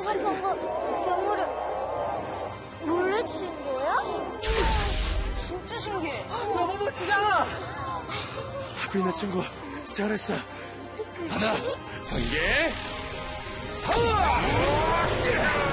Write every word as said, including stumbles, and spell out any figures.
방금 괴물을 물리친 거야? 진짜 신기해. 너무 멋지잖아. 빛나 친구, 잘했어. 하나, 한 개. 하나!